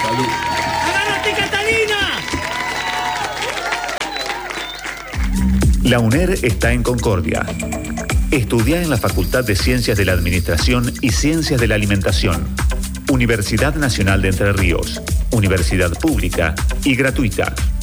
Salud. ¡Agárrate, Catalina! La UNER está en Concordia. Estudia en la Facultad de Ciencias de la Administración y Ciencias de la Alimentación. Universidad Nacional de Entre Ríos. Universidad pública y gratuita.